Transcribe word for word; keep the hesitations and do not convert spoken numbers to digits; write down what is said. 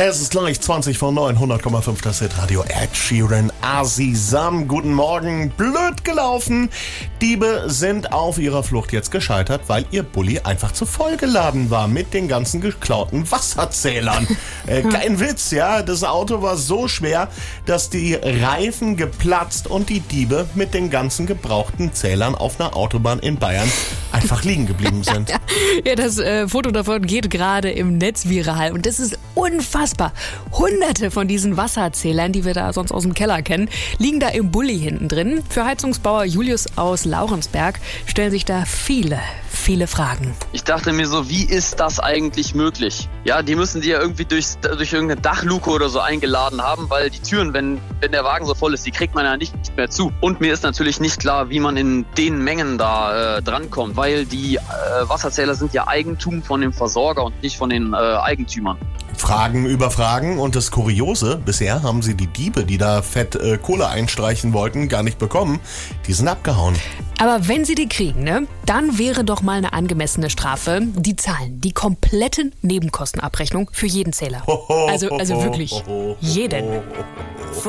Es ist gleich zwanzig vor neun, hundert Komma fünf das Hitradio. Ed Sheeran, Azizam, guten Morgen. Blöd gelaufen. Diebe sind auf ihrer Flucht jetzt gescheitert, weil ihr Bulli einfach zu voll geladen war mit den ganzen geklauten Wasserzählern. äh, kein Witz, ja. Das Auto war so schwer, dass die Reifen geplatzt und die Diebe mit den ganzen gebrauchten Zählern auf einer Autobahn in Bayern einfach liegen geblieben sind. Ja, das äh, Foto davon geht gerade im Netz viral und das ist unfassbar. Hunderte von diesen Wasserzählern, die wir da sonst aus dem Keller kennen, liegen da im Bulli hinten drin. Für Heizungsbauer Julius aus Laurensberg stellen sich da viele, viele Fragen. Ich dachte mir so, wie ist das eigentlich möglich? Ja, die müssen die ja irgendwie durchs, durch irgendeine Dachluke oder so eingeladen haben, weil die Türen, wenn, wenn der Wagen so voll ist, die kriegt man ja nicht mehr zu. Und mir ist natürlich nicht klar, wie man in den Mengen da äh, drankommt, weil die äh, Wasserzähler sind ja Eigentum von dem Versorger und nicht von den äh, Eigentümern. Fragen über Fragen und das Kuriose, bisher haben sie die Diebe, die da fett äh, Kohle einstreichen wollten, gar nicht bekommen. Die sind abgehauen. Aber wenn sie die kriegen, ne, dann wäre doch mal eine angemessene Strafe. Die zahlen die kompletten Nebenkostenabrechnung für jeden Zähler. Also, also wirklich jeden.